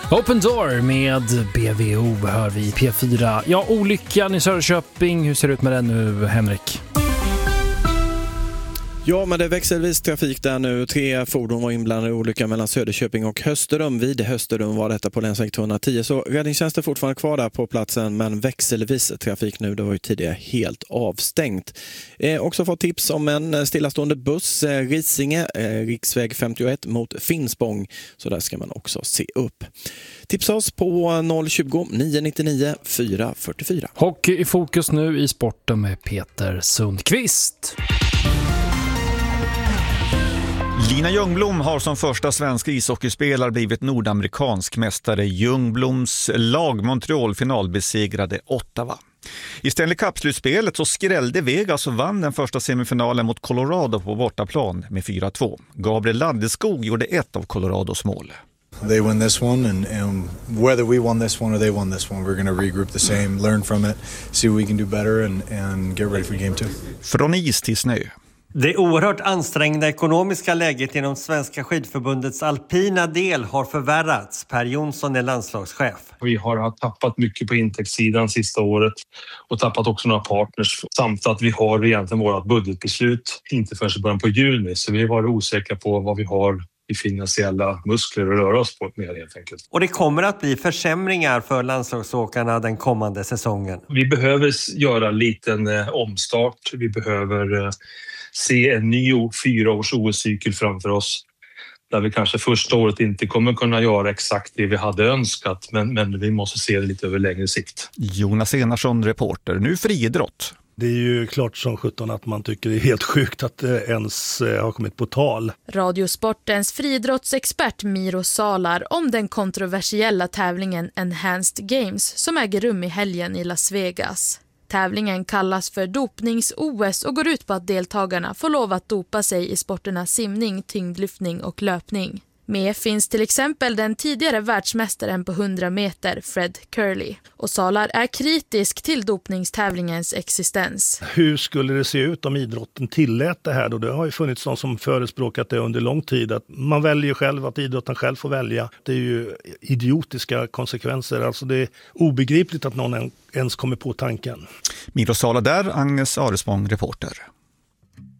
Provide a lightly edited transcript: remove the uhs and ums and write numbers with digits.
Open Door med BVO hör vi P4. Ja, olyckan i Söderköping, hur ser det ut med den nu, Henrik? Ja, men det är växelvis trafik där nu. 3 fordon var inblandade i olyckan mellan Söderköping och Hösterum. Vid Hösterum var detta på länsväg 210. Så räddningstjänsten är fortfarande kvar där på platsen, men växelvis trafik nu. Det var ju tidigare helt avstängt. Också fått tips om en stillastående buss, Risinge, riksväg 51 mot Finspång. Så där ska man också se upp. Tipsa oss på 020 999 444. Hockey i fokus nu i sporten med Peter Sundqvist. Lina Ljungblom har som första svenska ishockeyspelare blivit nordamerikansk mästare. Ljungbloms lag Montreal finalbesegrade Ottawa. I Stanley Cup-slutspelet så skrällde Vegas och vann den första semifinalen mot Colorado på bortaplan med 4-2. Gabriel Landeskog gjorde ett av Colorados mål. They win this one, and whether we won this one or they won this one, we're going to regroup the same, learn from it, see what we can do better and get ready for game 2. Från is till snö. Det oerhört ansträngda ekonomiska läget inom Svenska skidförbundets alpina del har förvärrats. Per Jonsson är landslagschef. Vi har tappat mycket på intäktssidan sista året och tappat också några partners. Samt att vi har egentligen vårt budgetbeslut inte förrän i början på juni. Så vi har varit osäkra på vad vi har i finansiella muskler att röra oss på mer helt enkelt. Och det kommer att bli försämringar för landslagsåkarna den kommande säsongen. Vi behöver göra en liten omstart. Vi behöver se en ny 4-års OS-cykel framför oss. Där vi kanske första året inte kommer kunna göra exakt det vi hade önskat. Men vi måste se det lite över längre sikt. Jonas Enarsson, reporter. Nu friidrott. Det är ju klart som 17 att man tycker det är helt sjukt att det ens har kommit på tal. Radiosportens friidrottsexpert Miro Salar om den kontroversiella tävlingen Enhanced Games som äger rum i helgen i Las Vegas. Tävlingen kallas för dopnings-OS och går ut på att deltagarna får lov att dopa sig i sporterna simning, tyngdlyftning och löpning. Med finns till exempel den tidigare världsmästaren på 100 meter, Fred Curley. Och Salar är kritisk till dopningstävlingens existens. Hur skulle det se ut om idrotten tillät det här då? Det har ju funnits någon som förespråkat det under lång tid. Att man väljer själv, att idrotten själv får välja. Det är ju idiotiska konsekvenser. Alltså det är obegripligt att någon ens kommer på tanken. Miro Salar där, Agnes Aresbong, reporter.